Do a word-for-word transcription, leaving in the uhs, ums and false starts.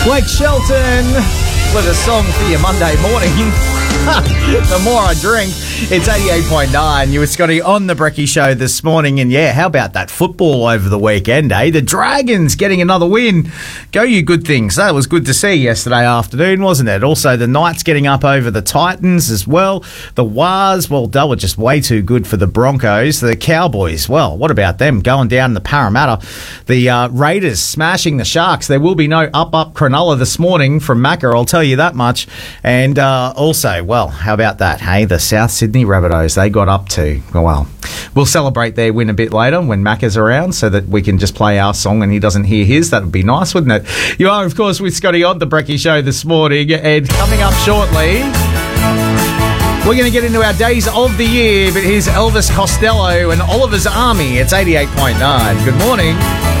Blake Shelton with a song for your Monday morning. The more I drink. It's eighty-eight point nine. You were Scotty on the Brekkie Show this morning. And yeah, how about that football over the weekend, eh? The Dragons getting another win. Go you good things. That was good to see yesterday afternoon, wasn't it? Also, the Knights getting up over the Titans as well. The Wars, well, they were just way too good for the Broncos. The Cowboys, well, what about them? Going down the Parramatta. The uh, Raiders smashing the Sharks. There will be no up-up Cronulla this morning from Macca, I'll tell you that much. And uh, also, well, how about that, hey? The South Sydney Rabbitohs, they got up to, well, we'll celebrate their win a bit later when Macca's around so that we can just play our song and he doesn't hear his. That would be nice, wouldn't it? You are, of course, with Scotty on the Brekkie Show this morning, and coming up shortly, we're going to get into our days of the year, but here's Elvis Costello and Oliver's Army. It's eighty-eight point nine. Good morning.